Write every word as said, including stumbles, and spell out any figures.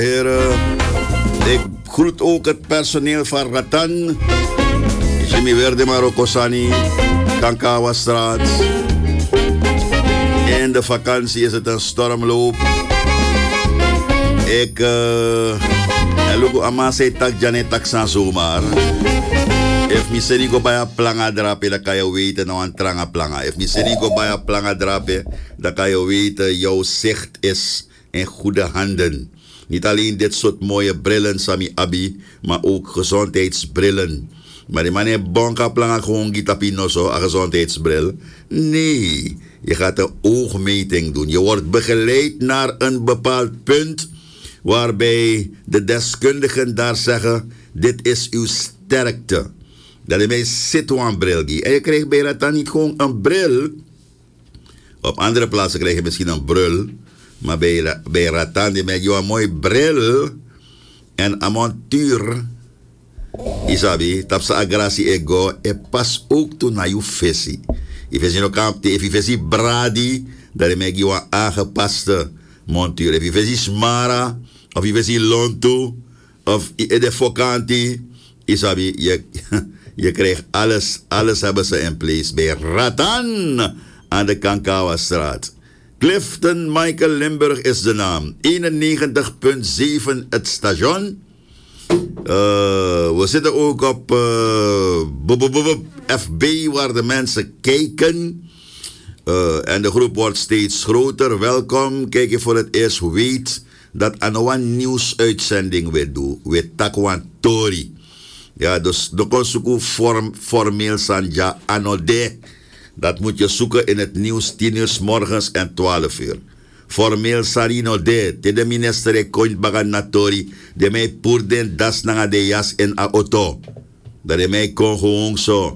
Heren, ik groet ook het personeel van Ratan, Jimmy Verde Marokosani, Kankawastraat. In de vakantie is het een stormloop. Ik loop uh, aan zei tak Janet tak san zomaar. If mi seni go bij een planga drape, dan kan je weten nou een tranga planga. If mi seni go bij een planga drape, dan kan je weten jouw zicht is in goede handen. Niet alleen dit soort mooie brillen, Sami Abi, maar ook gezondheidsbrillen. Maar die manier bonka planga gewoon gitapino zo, een gezondheidsbril. Nee, je gaat een oogmeting doen. Je wordt begeleid naar een bepaald punt, waarbij de deskundigen daar zeggen, dit is uw sterkte. Dat is mij zit een bril. En je krijgt bij Ratan niet gewoon een bril. Op andere plaatsen krijg je misschien een bril. Maar bij, bij Ratan die met jou een mooi bril en een montuur. Isabi, tapsa agrasi ego. En pas ook toe naar je visie. If je kamp, if je visie bradi, dat is met jou een aangepaste montuur. If je visie smara, of je visie lontu, of de fokanti. Isabi, je, je krijgt alles, alles hebben ze in place bij Ratan aan de Kankawastraat. Clifton Michael Limburg is de naam. eenennegentig komma zeven het station. Uh, we zitten ook op uh, F B waar de mensen kijken. Uh, en de groep wordt steeds groter. Welkom. Kijk je voor het eerst weet dat aan een nieuwsuitzending we doen. We takwan tori. Ja, dus de kon zoeken form, formeel sanja anode. Dat moet je zoeken in het nieuws tien uur 's morgens en twaalf uur. Formeel sarino de, te de minister e koint bagan natori, de mij poerden das na de jas in a auto. Dat de mij kon gewoon zo.